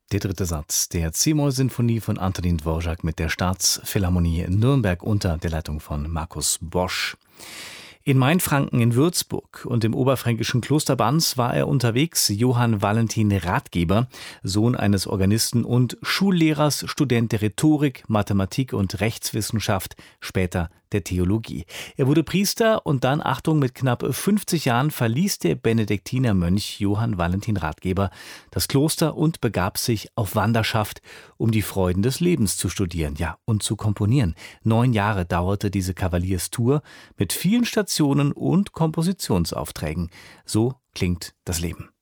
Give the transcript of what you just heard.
Der dritte Satz der C-Moll-Sinfonie von Antonín Dvořák mit der Staatsphilharmonie in Nürnberg unter der Leitung von Markus Bosch. In Mainfranken, in Würzburg und im oberfränkischen Kloster Banz war er unterwegs. Johann Valentin Rathgeber, Sohn eines Organisten und Schullehrers, Student der Rhetorik, Mathematik und Rechtswissenschaft, später der Theologie. Er wurde Priester und dann, Achtung, mit knapp 50 Jahren verließ der Benediktinermönch Johann Valentin Rathgeber das Kloster und begab sich auf Wanderschaft, um die Freuden des Lebens zu studieren, ja, und zu komponieren. 9 Jahre dauerte diese Kavalierstour mit vielen Stationen und Kompositionsaufträgen. So klingt das Leben.